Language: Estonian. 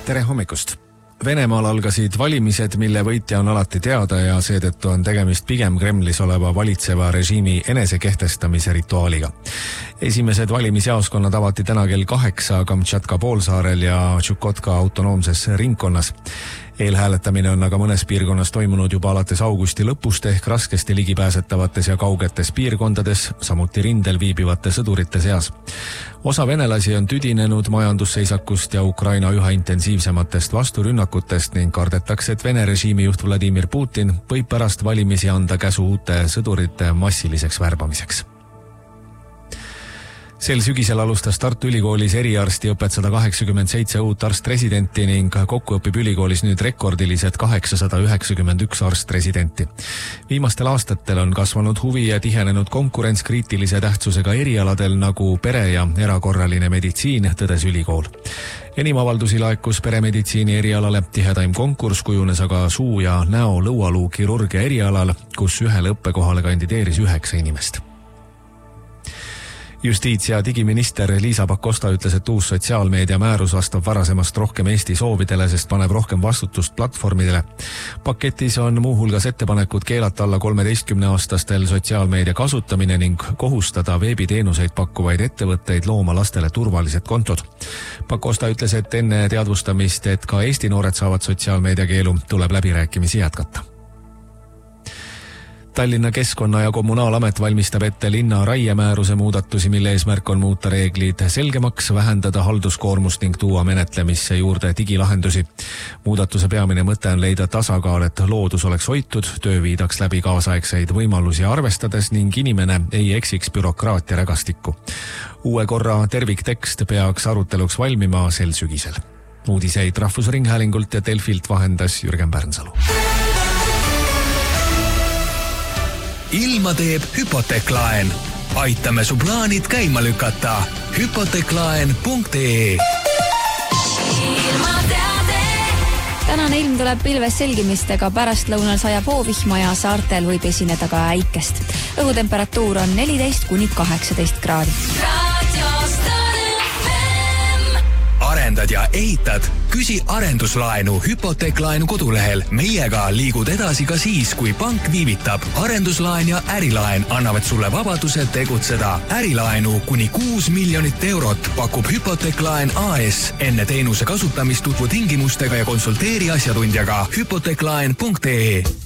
Tere hommikust! Venemaal algasid valimised, mille võitja on alati teada ja seetõttu on tegemist pigem Kremlis oleva valitseva režiimi enesekehtestamise rituaaliga. Esimesed valimisjaoskonnad avati täna kell 8 Kamtšatka poolsaarel ja Tšukotka autonoomses ringkonnas. Eelhääletamine on aga mõnes piirkonnas toimunud juba alates augusti lõpust ehk raskesti ligipääsetavates ja kaugetes piirkondades, samuti rindel viibivate sõdurite seas. Osa venelasi on tüdinenud majandusseisakust ja Ukraina üha intensiivsematest vasturünnakutest ning kardetakse, et Vene režiimi juht Vladimir Putin võib pärast valimisi anda käsu uute sõdurite massiliseks värbamiseks. Sel sügisel alustas Tartu Ülikoolis eriarstiõpet 187 uut arst-residenti ning kokku õpib ülikoolis nüüd rekordilised 891 arst-residenti. Viimastel aastatel on kasvanud huvi ja tihenenud konkurents kriitilise tähtsusega erialadel nagu pere- ja erakorraline meditsiin, tõdes ülikool. Enim avaldusi laekus peremeditsiini erialale, tihedaim konkurss kujunes aga suu- ja näo-lõualuu kirurgia erialal, kus ühele õppekohale kandideeris 9 inimest. Justiits- ja digiminister Liisa Pakosta ütles, et uus sotsiaalmeedia määrus vastab varasemast rohkem Eesti soovidele, sest paneb rohkem vastutust platvormidele. Paketis on muuhulgas ettepanekud keelata alla 13-aastastel sotsiaalmeedia kasutamine ning kohustada veebiteenuseid pakkuvaid ettevõtteid looma lastele turvalised kontod. Pakosta ütles, et enne teadvustamist, et ka Eesti noored saavad sotsiaalmeedia keelu, tuleb läbirääkimisi jätkata. Tallinna Keskkonna- ja Kommunaalamet valmistab ette linna raiemääruse muudatusi, mille eesmärk on muuta reeglid selgemaks, vähendada halduskoormust ning tuua menetlemisse juurde digilahendusi. Muudatuse peamine mõte on leida tasakaal, et loodus oleks hoitud, töö viidaks läbi kaasaegseid võimalusi arvestades ning inimene ei eksiks bürokraatia rägastikku. Uue korra terviktekst peaks aruteluks valmima sel sügisel. Uudiseid Rahvusringhäälingult ja Delfilt vahendas Jürgen Pärnsalu. Ilma teeb Hypoteklaen. Aitame su plaanid käima lükata. Hypoteklaen.ee. Tänane ilm tuleb pilves selgimistega, pärastlõunal sajab hoovihma ja saartel võib esineda ka äikest. Õhutemperatuur on 14–18 kraadi. Arendad ja ehitad? Küsi arenduslaenu Hypoteklaenu kodulehel. Meiega liigud edasi ka siis, kui pank viivitab. Arenduslaen ja ärilaen annavad sulle vabaduse tegutseda. Ärilaenu kuni 6 miljonit eurot pakub Hypoteklaen AS. Enne teenuse kasutamist tutvu tingimustega ja konsulteeri asjatundjaga. Hypoteklaen.ee.